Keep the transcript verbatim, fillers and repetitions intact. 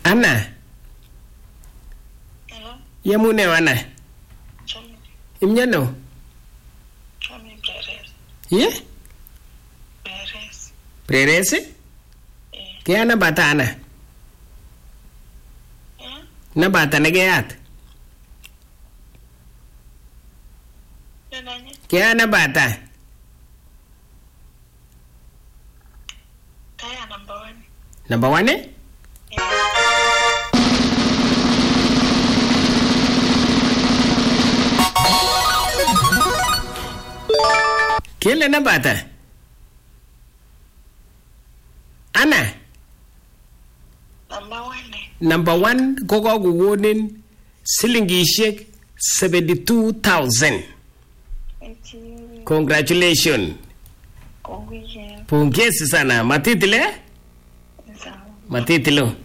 Anna. Hello. Yamune Anna. Chami. Imnyano. Chami Preres. Ye? Preres. Preres? Eh. Kaya na bata Anna? Eh? Na bata na gayat? Nani? Kaya na bata? Kaya number one. Number one eh? Kile na bata? Anna? Number one. Number one koko kuwonin silingishek seventy-two thousand. Thank you. Congratulations. Congratulations. Pongezi sana. Matitile? Sawa. Matitilo.